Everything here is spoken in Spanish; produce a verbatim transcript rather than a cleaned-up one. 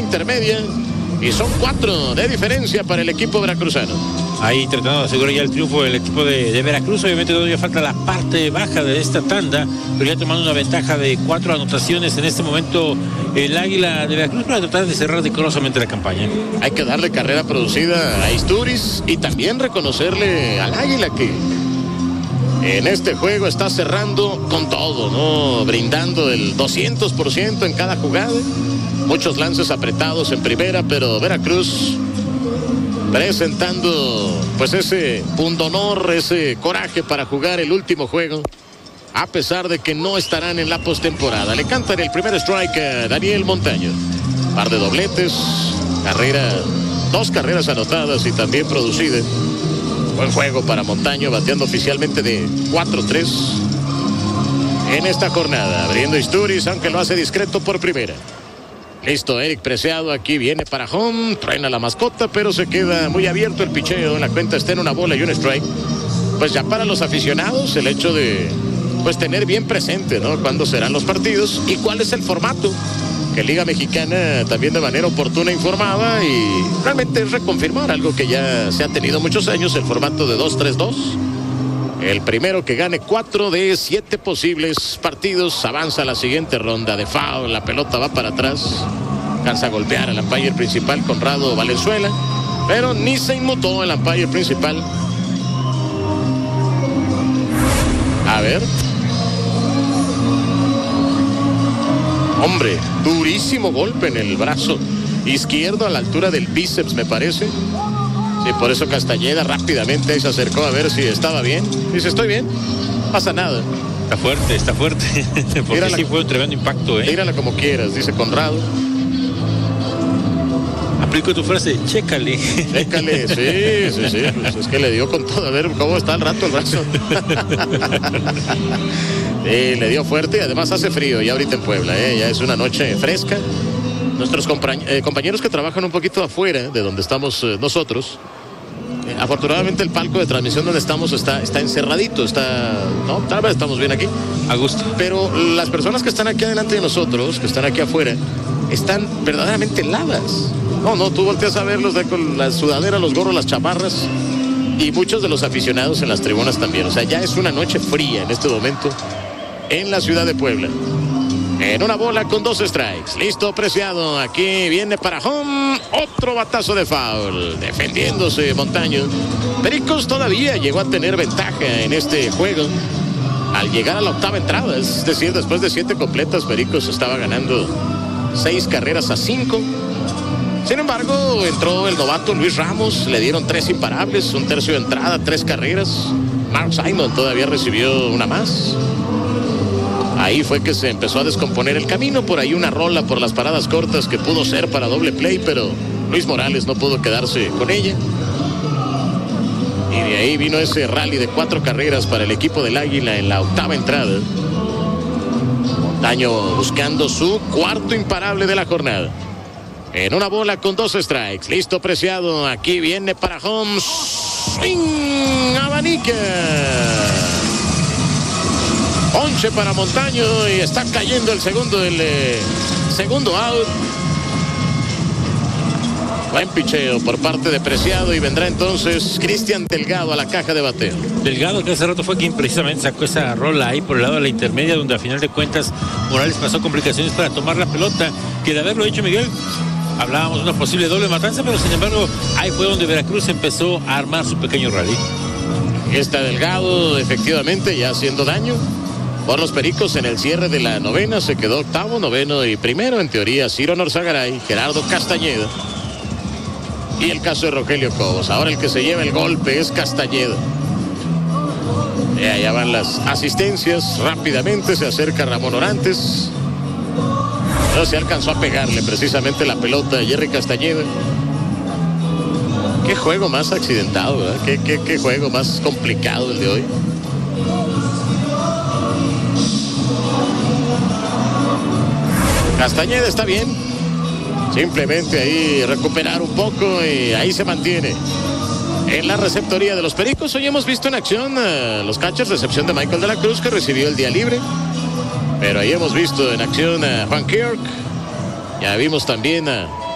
intermedia y son cuatro de diferencia para el equipo veracruzano. Ahí tratando de asegurar ya el triunfo del equipo de, de Veracruz. Obviamente todavía falta la parte baja de esta tanda, pero ya tomando una ventaja de cuatro anotaciones en este momento el Águila de Veracruz para tratar de cerrar decorosamente la campaña. Hay que darle carrera producida a Isturiz y también reconocerle al Águila que en este juego está cerrando con todo, ¿no? Brindando el doscientos por ciento en cada jugada. Muchos lances apretados en primera, pero Veracruz presentando pues ese pundonor, ese coraje para jugar el último juego, a pesar de que no estarán en la postemporada. Le cantan el primer strike a Daniel Montaño. Par de dobletes, carrera, dos carreras anotadas y también producida. Buen juego para Montaño, bateando oficialmente de cuatro tres en esta jornada. Abriendo Isturiz, aunque lo hace discreto por primera. Listo, Eric Preciado, aquí viene para home, truena la mascota, pero se queda muy abierto el picheo. La cuenta está en una bola y un strike. Pues ya para los aficionados, el hecho de pues tener bien presente, ¿no?, cuándo serán los partidos y cuál es el formato, que Liga Mexicana también de manera oportuna informaba, y realmente es reconfirmar algo que ya se ha tenido muchos años, el formato de dos tres dos. El primero que gane cuatro de siete posibles partidos avanza a la siguiente ronda. De foul, la pelota va para atrás, alcanza a golpear al umpire principal Conrado Valenzuela, pero ni se inmutó el umpire principal. A ver. Hombre, durísimo golpe en el brazo izquierdo a la altura del bíceps, me parece. Sí, por eso Castañeda rápidamente ahí se acercó a ver si estaba bien. Dice, estoy bien, no pasa nada. Está fuerte, está fuerte. Porque tírala, sí fue un tremendo impacto, ¿eh? Tírala como quieras, dice Conrado. Aplico tu frase, chécale. Chécale, sí, sí, sí. Pues es que le dio con todo. A ver cómo está al rato el brazo. Sí, le dio fuerte y además hace frío ya ahorita en Puebla, ¿eh? Ya es una noche fresca. Nuestros compañ eh, compañeros que trabajan un poquito afuera de donde estamos eh, nosotros, eh, afortunadamente el palco de transmisión donde estamos está, está encerradito, está, no, tal vez estamos bien aquí, a gusto. Pero las personas que están aquí adelante de nosotros, que están aquí afuera, están verdaderamente heladas. No, no, tú volteas a verlos de con la sudadera, los gorros, las chamarras, y muchos de los aficionados en las tribunas también. O sea, ya es una noche fría en este momento en la ciudad de Puebla. En una bola con dos strikes. Listo, Preciado. Aquí viene para home. Otro batazo de foul. Defendiéndose Montaño. Pericos todavía llegó a tener ventaja en este juego al llegar a la octava entrada. Es decir, después de siete completas, Pericos estaba ganando seis carreras a cinco. Sin embargo, entró el novato Luis Ramos. Le dieron tres imparables, un tercio de entrada, tres carreras. Mark Simon todavía recibió una más. Ahí fue que se empezó a descomponer el camino. Por ahí una rola por las paradas cortas que pudo ser para doble play, pero Luis Morales no pudo quedarse con ella. Y de ahí vino ese rally de cuatro carreras para el equipo del Águila en la octava entrada. Montaño buscando su cuarto imparable de la jornada. En una bola con dos strikes. Listo, Preciado. Aquí viene para home. Swing, abanica. Once para Montaño y está cayendo el segundo, el eh, segundo out. Buen picheo por parte de Preciado y vendrá entonces Cristian Delgado a la caja de bateo. Delgado, que hace rato fue quien precisamente sacó esa rola ahí por el lado de la intermedia, donde a final de cuentas Morales pasó complicaciones para tomar la pelota, que de haberlo hecho Miguel, hablábamos de una posible doble matanza, pero sin embargo ahí fue donde Veracruz empezó a armar su pequeño rally. Está Delgado efectivamente ya haciendo daño por los Pericos en el cierre de la novena. Se quedó octavo, noveno y primero en teoría Ciro Norzagaray, Gerardo Castañeda y el caso de Rogelio Cobos. Ahora el que se lleva el golpe es Castañeda. Y allá van las asistencias. Rápidamente se acerca Ramón Orantes. No se alcanzó a pegarle precisamente la pelota a Jerry Castañeda. Qué juego más accidentado, ¿verdad? Qué, qué, qué juego más complicado el de hoy. Castañeda está bien. Simplemente ahí recuperar un poco y ahí se mantiene en la receptoría de los Pericos. Hoy hemos visto en acción a los catchers, recepción de Michael de la Cruz, que recibió el día libre. Pero ahí hemos visto en acción a Juan Kirk. Ya vimos también a